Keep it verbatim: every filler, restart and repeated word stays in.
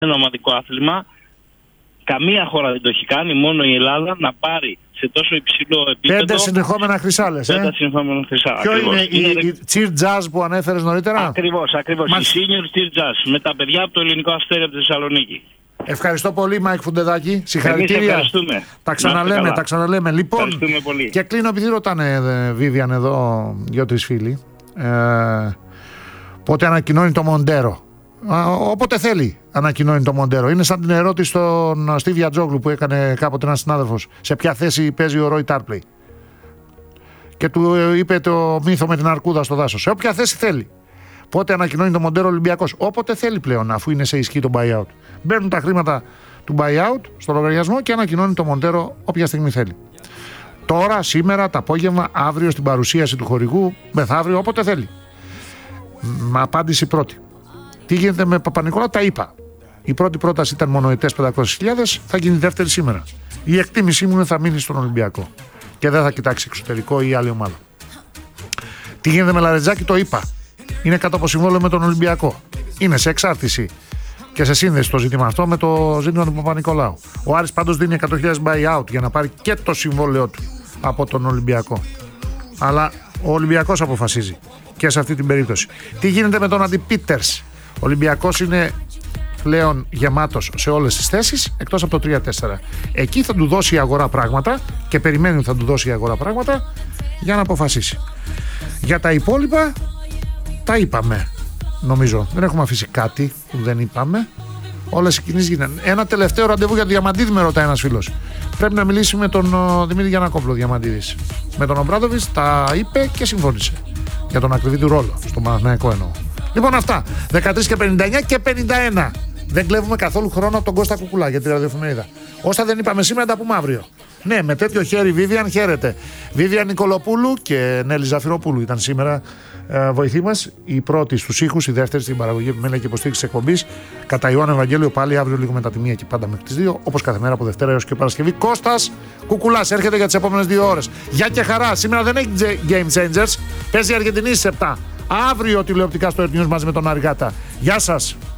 ένα ομαδικό άθλημα. Καμία χώρα δεν το έχει κάνει, μόνο η Ελλάδα να πάρει σε τόσο υψηλό επίπεδο. Πέντε συνεχόμενα χρυσά, λες, ε? Πέντε συνεχόμενα χρυσά. Ποιο ακριβώς. είναι, είναι η, η cheer jazz που ανέφερες νωρίτερα? Ακριβώς, ακριβώς. Μας... Η senior cheer jazz με τα παιδιά από το Ελληνικό Αστέρι από τη Θεσσαλονίκη. Ευχαριστώ πολύ, Μάικ Φουντεδάκη. Συγχαρητήρια. Εμείς ευχαριστούμε. Τα ξαναλέμε, τα ξαναλέμε. Λοιπόν, πολύ. Και κλείνω επειδή ρωτάνε, Βίβιαν, εδώ δύο-τρεις φίλοι. Ε, πότε ανακοινώνει το Μοντέρο? Α, όποτε θέλει ανακοινώνει το Μοντέρο. Είναι σαν την ερώτηση στον Στίβ Γιατζόγλου που έκανε κάποτε ένας συνάδελφος. Σε ποια θέση παίζει ο Ρόι Τάρπλεϊ? Και του είπε το μύθο με την αρκούδα στο δάσος. Σε όποια θέση θέλει. Πότε ανακοινώνει το Μοντέρο Ολυμπιακός? Όποτε θέλει πλέον, αφού είναι σε ισχύ το buyout. Μπαίνουν τα χρήματα του buyout στο λογαριασμό και ανακοινώνει το Μοντέρο όποια στιγμή θέλει. Τώρα, σήμερα, το απόγευμα, αύριο στην παρουσίαση του χορηγού, μεθαύριο, όποτε θέλει. Μα απάντηση πρώτη. Τι γίνεται με Παπα-Νικολάου? Τα είπα. Η πρώτη πρόταση ήταν μονοετές πεντακόσιες χιλιάδες, θα γίνει η δεύτερη σήμερα. Η εκτίμησή μου είναι θα μείνει στον Ολυμπιακό και δεν θα κοιτάξει εξωτερικό ή άλλη ομάδα. Τι γίνεται με Λαρετζάκη? Το είπα. Είναι κάτω από συμβόλαιο με τον Ολυμπιακό. Είναι σε εξάρτηση και σε σύνδεση το ζήτημα αυτό με το ζήτημα του Παπα-Νικολάου. Ο Άρης πάντως δίνει εκατό χιλιάδες buyout για να πάρει και το συμβόλαιό του από τον Ολυμπιακό. Αλλά ο Ολυμπιακός αποφασίζει και σε αυτή την περίπτωση. Τι γίνεται με τον Αντι Πίτερς? Ο Ολυμπιακός είναι πλέον γεμάτος σε όλες τις θέσεις εκτός από το τρία τέσσερα. Εκεί θα του δώσει η αγορά πράγματα και περιμένει ότι θα του δώσει η αγορά πράγματα για να αποφασίσει. Για τα υπόλοιπα τα είπαμε, νομίζω. Δεν έχουμε αφήσει κάτι που δεν είπαμε. Όλες οι κινήσεις γίνανε. Ένα τελευταίο ραντεβού για το Διαμαντίδη, με ρωτάει ένας φίλος. Πρέπει να μιλήσει με τον uh, Δημήτρη Γιαννακόπουλο Διαμαντίδης. Με τον Ομπράδοβιτς τα είπε και συμφώνησε. Για τον ακριβή του ρόλο. Στο Παναθηναϊκό εννοώ. Λοιπόν, αυτά. δεκατρείς και πενήντα εννιά και πενήντα ένα. Δεν κλέβουμε καθόλου χρόνο από τον Κώστα Κουκουλά για τη ραδιοφημερίδα. Όσα δεν είπαμε σήμερα τα πούμε αύριο. Ναι, με τέτοιο χέρι, Βίβιαν, χαίρετε. Βίβιαν Νικολοπούλου και Νέλη Ζαφυροπούλου ήταν σήμερα ε, βοηθοί μας. Η πρώτη στους ήχους, η δεύτερη στην παραγωγή επιμέλεια και υποστήριξη εκπομπής. Κατά Ιωάννη Ευαγγέλιο, πάλι αύριο λίγο μετά τη μία και πάντα μέχρι τις δύο. Όπως κάθε μέρα από Δευτέρα έως και Παρασκευή. Κώστας Κουκουλάς έρχεται για τις επόμενες δύο ώρες. Γεια και χαρά. Σήμερα δεν έχει Game Changers. Παίζει η Αργεντινή στις επτά. Αύριο τηλεοπτικά στο Earth News μαζί με τον Αργάτα. Γεια σας.